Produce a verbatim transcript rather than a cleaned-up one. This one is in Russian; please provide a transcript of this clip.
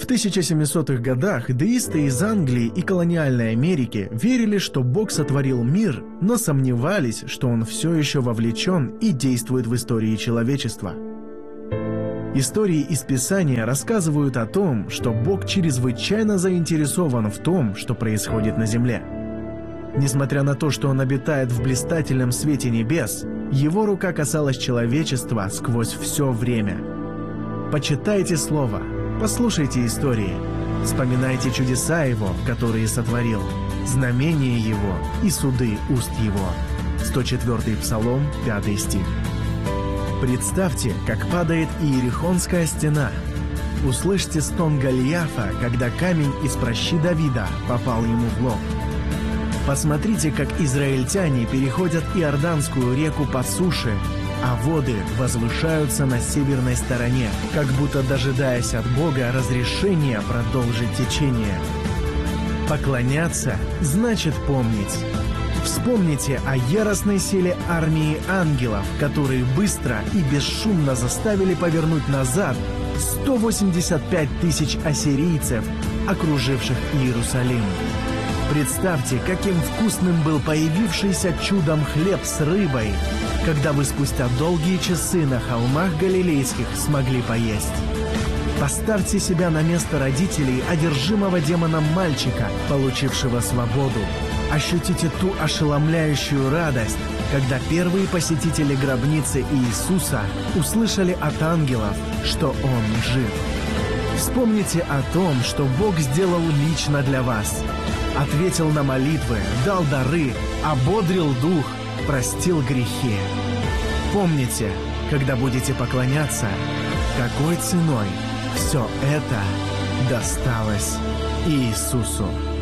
В тысяча семисотых годах деисты из Англии и колониальной Америки верили, что Бог сотворил мир, но сомневались, что Он все еще вовлечен и действует в истории человечества. Истории из Писания рассказывают о том, что Бог чрезвычайно заинтересован в том, что происходит на земле. Несмотря на то, что Он обитает в блистательном свете небес, Его рука касалась человечества сквозь все время. Почитайте Слово, послушайте истории, вспоминайте чудеса Его, которые сотворил, знамения Его и суды уст Его. сто четвёртый Псалом, пятый стих. Представьте, как падает Иерихонская стена. Услышьте стон Голиафа, когда камень из пращи Давида попал ему в лоб. Посмотрите, как израильтяне переходят Иорданскую реку по суше, а воды возвышаются на северной стороне, как будто дожидаясь от Бога разрешения продолжить течение. Поклоняться значит помнить. Вспомните о яростной силе армии ангелов, которые быстро и бесшумно заставили повернуть назад сто восемьдесят пять тысяч ассирийцев, окруживших Иерусалим. Представьте, каким вкусным был появившийся чудом хлеб с рыбой, когда вы спустя долгие часы на холмах галилейских смогли поесть. Поставьте себя на место родителей одержимого демоном мальчика, получившего свободу. Ощутите ту ошеломляющую радость, когда первые посетители гробницы Иисуса услышали от ангелов, что Он жив. Вспомните о том, что Бог сделал лично для вас. Ответил на молитвы, дал дары, ободрил дух, простил грехи. Помните, когда будете поклоняться, какой ценой все это досталось Иисусу.